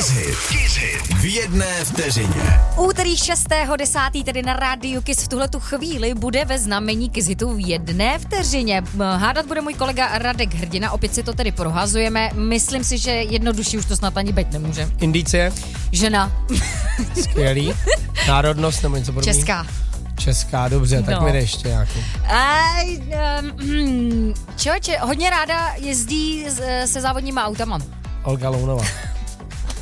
Kiss Hit v jedné vteřině. Úterý 6.10. tedy na rádiu Kiss v tuhletu chvíli bude ve znamení Kiss Hitu v jedné vteřině. Hádat bude můj kolega Radek Hrdina, opět si to tedy prohazujeme. Myslím si, že jednodušší už to snad ani být nemůže. Indicie? Žena. Skvělý. Národnost nebo něco podobného? Česká, dobře, tak mi jde ještě nějakou. Člověče, hodně ráda jezdí se závodníma autama. Olga Lounová.